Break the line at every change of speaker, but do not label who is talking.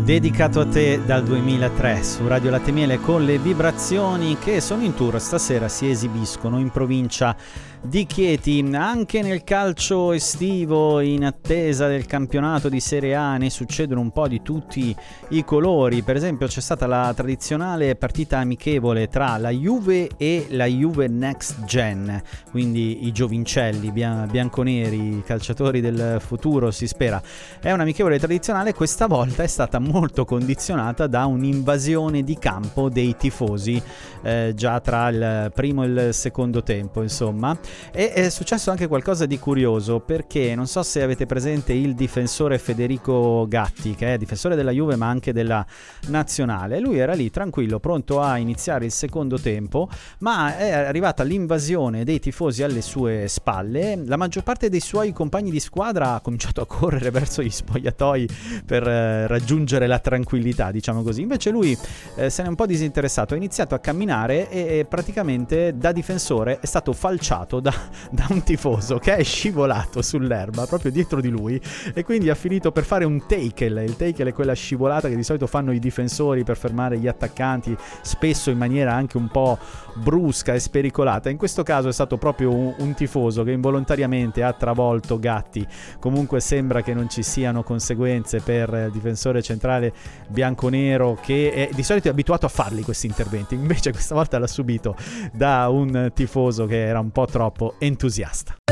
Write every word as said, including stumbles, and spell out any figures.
Dedicato a te dal duemilatré su Radio Latte Miele con le vibrazioni che sono in tour. Stasera si esibiscono in provincia di Chieti. Anche nel calcio estivo, in attesa del campionato di Serie A, ne succedono un po' di tutti i colori. Per esempio c'è stata la tradizionale partita amichevole tra la Juve e la Juve Next Gen, quindi i giovincelli bian- bianconeri, i calciatori del futuro, si spera. È un'amichevole tradizionale, questa volta è stata molto condizionata da un'invasione di campo dei tifosi eh, già tra il primo e il secondo tempo, insomma. E è successo anche qualcosa di curioso, perché non so se avete presente il difensore Federico Gatti, che è difensore della Juve ma anche della nazionale. Lui era lì tranquillo, pronto a iniziare il secondo tempo, ma è arrivata l'invasione dei tifosi alle sue spalle. La maggior parte dei suoi compagni di squadra ha cominciato a correre verso gli spogliatoi per eh, raggiungere la tranquillità, diciamo così. Invece lui eh, se n'è un po' disinteressato, ha iniziato a camminare e, e praticamente da difensore è stato falciato da, da un tifoso che è scivolato sull'erba proprio dietro di lui, e quindi ha finito per fare un tackle. Il tackle è quella scivolata che di solito fanno i difensori per fermare gli attaccanti, spesso in maniera anche un po' brusca e spericolata. In questo caso è stato proprio un, un tifoso che involontariamente ha travolto Gatti. Comunque sembra che non ci siano conseguenze per il difensore centrale bianconero, che è, di solito è abituato a farli questi interventi, invece questa volta l'ha subito da un tifoso che era un po' troppo entusiasta.